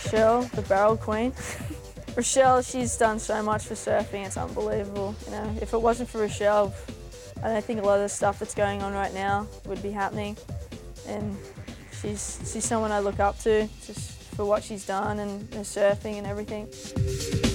Rochelle, the barrel queen. Rochelle, she's done so much for surfing, it's unbelievable. You know, if it wasn't for Rochelle, I don't think a lot of the stuff that's going on right now would be happening. And she's someone I look up to just for what she's done and her surfing and everything.